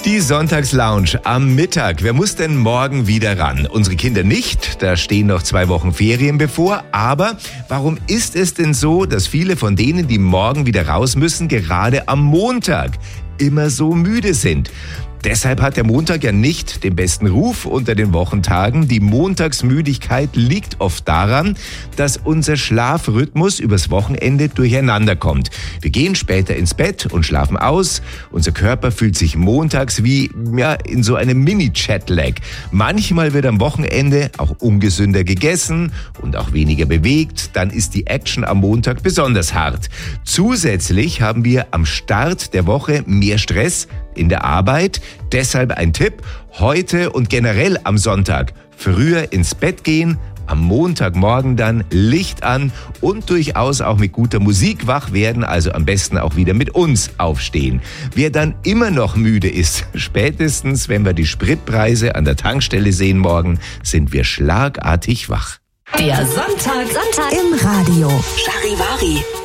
Die Sonntagslounge am Mittag. Wer muss denn morgen wieder ran? Unsere Kinder nicht, da stehen noch 2 Wochen Ferien bevor. Aber warum ist es denn so, dass viele von denen, die morgen wieder raus müssen, gerade am Montag immer so müde sind? Deshalb hat der Montag ja nicht den besten Ruf unter den Wochentagen. Die Montagsmüdigkeit liegt oft daran, dass unser Schlafrhythmus übers Wochenende durcheinander kommt. Wir gehen später ins Bett und schlafen aus. Unser Körper fühlt sich montags wie in so einem Mini-Jetlag. Manchmal wird am Wochenende auch ungesünder gegessen und auch weniger bewegt. Dann ist die Action am Montag besonders hart. Zusätzlich haben wir am Start der Woche mehr Stress in der Arbeit. Deshalb ein Tipp: heute und generell am Sonntag früher ins Bett gehen, am Montagmorgen dann Licht an und durchaus auch mit guter Musik wach werden, also am besten auch wieder mit uns aufstehen. Wer dann immer noch müde ist, spätestens wenn wir die Spritpreise an der Tankstelle sehen morgen, sind wir schlagartig wach. Der Sonntag im Radio. Charivari.